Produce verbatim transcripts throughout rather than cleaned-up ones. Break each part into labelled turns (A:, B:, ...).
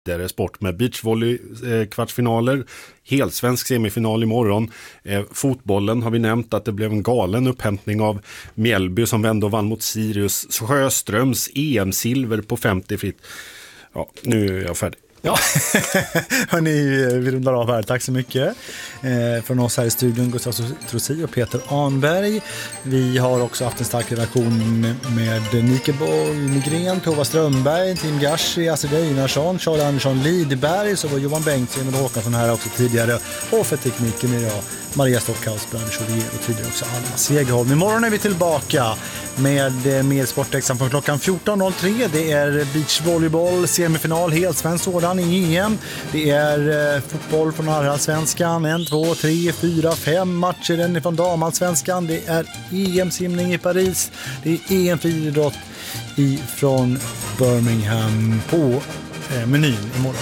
A: Det är sport med beachvolley eh, kvartsfinaler, helsvensk semifinal imorgon. Eh, fotbollen har vi nämnt att det blev en galen upphämtning av Mjällby som vände och vann mot Sirius. Sjöströms E M-silver på femtio fritt. Ja, nu är jag färdig.
B: Ja, hörni, vi rundar av här. Tack så mycket eh, från oss här i studion, Gustav Trossi och Peter Arnberg. Vi har också haft en stark relation med Nike Boy Nygren, Tova Strömberg, Tim Gashi, Astrid Einarsson, Charles Andersson Lidberg, så var Johan Bengtsson och Håkansson här också tidigare. Och för tekniken är jag Maria Stockhaus, Brandon Chaudier och tidigare också Alma Segholm. Imorgon är vi tillbaka med mer sportexam från klockan fjorton noll tre. Det är beachvolleyboll, semifinal, helt svensk sådan i E M. Det är eh, fotboll från Allsvenskan, en, två, tre, fyra, fem matcher från damallsvenskan. Det är E M-simning i Paris. Det är E M-friidrott från Birmingham på eh, menyn imorgon.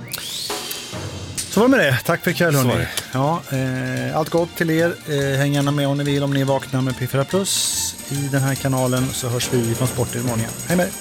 B: Så var med det. Tack för ikväll, hörni. Ja, eh, allt gott till er. Eh, häng gärna med om ni vill, om ni är vakna med P fyra Plus i den här kanalen, så hörs vi från Sport i morgon. Hej med er.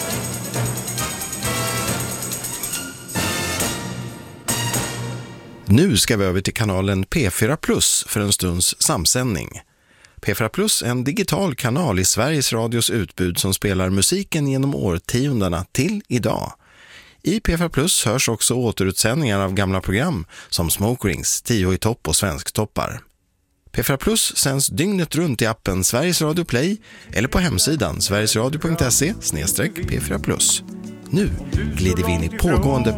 C: Nu ska vi över till kanalen P fyra Plus för en stunds samsändning. P fyra Plus är en digital kanal i Sveriges Radios utbud som spelar musiken genom årtiondena till idag. I P fyra Plus hörs också återutsändningar av gamla program som Smoke Rings, Tio i topp och Svensktoppar. P fyra Plus sänds dygnet runt i appen Sveriges Radio Play eller på hemsidan sverigesradio punkt se slash P fyra Plus. Nu glider vi in i pågående